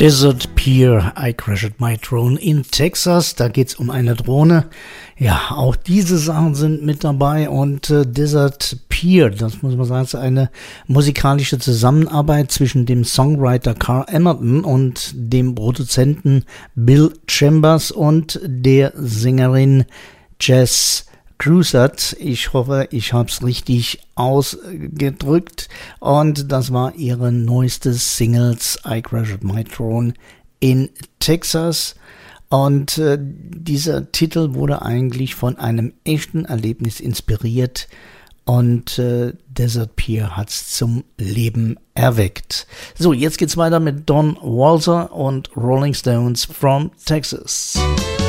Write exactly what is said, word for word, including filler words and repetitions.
Desert Pier, I Crashed My Drone in Texas. Da geht's um eine Drohne. Ja, auch diese Sachen sind mit dabei. Und äh, Desert Pier, das muss man sagen, ist eine musikalische Zusammenarbeit zwischen dem Songwriter Carl Emerton und dem Produzenten Bill Chambers und der Sängerin Jess Cruisert. Ich hoffe, ich habe es richtig ausgedrückt. Und das war ihre neueste Singles I Crashed My Drone in Texas. Und äh, dieser Titel wurde eigentlich von einem echten Erlebnis inspiriert. Und äh, Desert Pier hat es zum Leben erweckt. So, jetzt geht's weiter mit Don Walter und Rolling Stones from Texas.